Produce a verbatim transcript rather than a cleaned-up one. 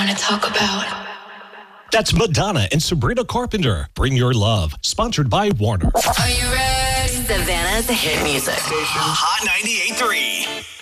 to talk about. That's Madonna and Sabrina Carpenter. Bring Your Love. Sponsored by Warner. Are you ready? Savannah's hit music. Hot ninety-eight point three.